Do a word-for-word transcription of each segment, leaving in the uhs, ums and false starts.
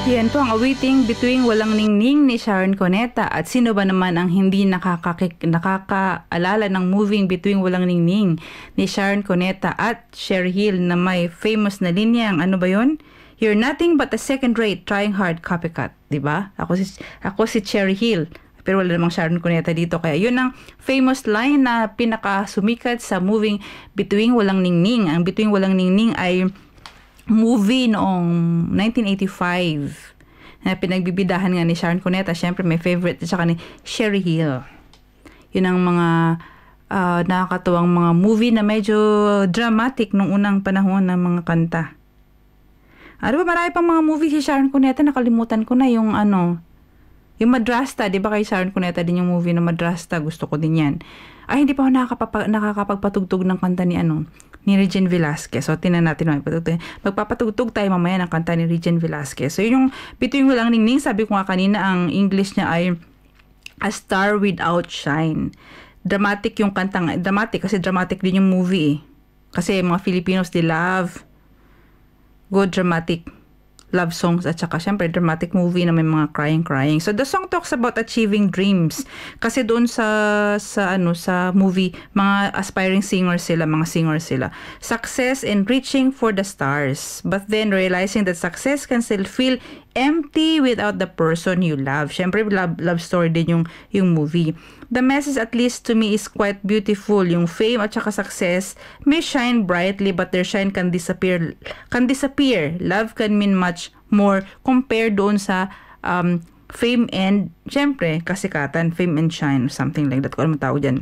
Yan po ang awiting Bituing Walang Ningning ni Sharon Cuneta. At sino ba naman ang hindi nakakakik, nakakaalala ng moving Bituing Walang Ningning ni Sharon Cuneta at Cherry Hill na may famous na linyang, ano ba yun? You're nothing but a second-rate, trying hard copycat. Diba? Ako si, ako si Cherry Hill. Pero wala namang Sharon Cuneta dito. Kaya yun ang famous line na pinakasumikat sa moving Bituing Walang Ningning. Ang Bituing Walang Ningning ay movie noong nineteen eighty-five na pinagbibidahan nga ni Sharon Cuneta. Siyempre may favorite at saka ni Cherry Hill. Yun ang mga uh, nakakatuwang mga movie na medyo dramatic nung unang panahon ng mga kanta. Ano ba, marami pang mga movie si Sharon Cuneta, nakalimutan ko na yung ano, yung Madrasta, di ba kay Sharon Cuneta din yung movie na Madrasta, gusto ko din yan. Ay, hindi pa ako nakakapag, nakakapagpatugtog ng kanta ni ano, ni Regine Velasquez. So, tinan natin magpapatugtog. Magpapatugtog tayo mamaya ng kanta ni Regine Velasquez. So, yung Bituing Walang Ningning, sabi ko nga kanina, ang English niya ay A Star Without Shine. Dramatic yung kantang, dramatic kasi dramatic din yung movie eh. Kasi mga Filipinos, they love good dramatic love songs at saka syempre dramatic movie na may mga crying crying. So the song talks about achieving dreams. Kasi doon sa sa ano sa movie, mga aspiring singers sila, mga singers sila. Success in reaching for the stars. But then realizing that success can still feel empty without the person you love. Syempre love, love story din yung yung movie. The message, at least to me, is quite beautiful. Yung fame at saka success may shine brightly but their shine can disappear. Can disappear. Love can mean much more compared doon sa um, fame and, syempre, kasikatan, fame and shine, something like that. Kung ano tawag dyan.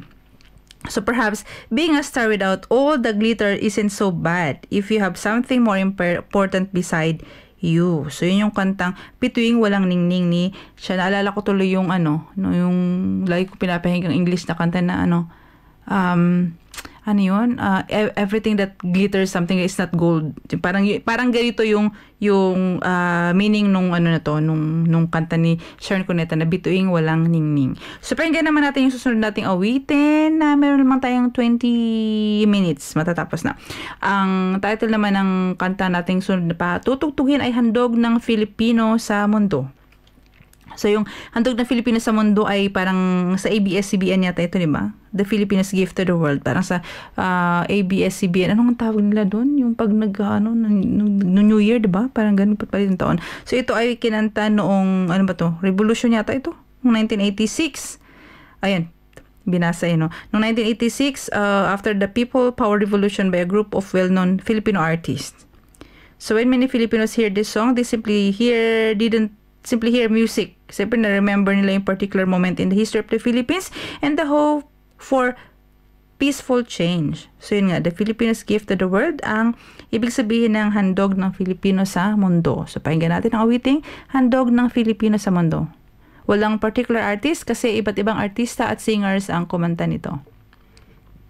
So perhaps being a star without all the glitter isn't so bad if you have something more important beside you. So yun yung kantang Bituing Walang Ningning ni siya. Naalala ko tuloy yung ano, no, yung lagi ko pinapahinggang English na kanta na ano, um, ano yun? Uh, everything that glitters something is not gold. Parang parang ganito yung yung uh, meaning nung ano na to, nung nung kanta ni Sharon Cuneta na Bituing Walang Ningning. So pakinggan naman natin yung susunod nating awitin na meron naman tayong twenty minutes matatapos na. Ang title naman ng kanta nating sunod na pa tutugtugin ay Handog ng Filipino sa Mundo. So, yung Handog ng Filipino sa Mundo ay parang sa A B S C B N yata ito, di ba? The Philippines Gift to the World. Parang sa uh, A B S C B N. Anong tawag nila doon? Yung pag nag, ano, no, no New Year, di ba? Parang ganun pa pala yung taon. So, ito ay kinanta noong, ano ba to? Revolution yata ito? Noong nineteen eighty-six. Ayan. Binasa yun, no? Noong nineteen eighty-six, uh, after the People Power Revolution by a group of well-known Filipino artists. So, when many Filipinos hear this song, they simply hear, didn't simply hear music. Siyempre na-remember nila yung particular moment in the history of the Philippines and the hope for peaceful change. So yun nga, the Filipinos Gift to the World ang ibig sabihin ng Handog ng Filipino sa Mundo. So pakinggan natin ang awiting Handog ng Filipino sa Mundo. Walang particular artist kasi iba't ibang artista at singers ang kumanta nito.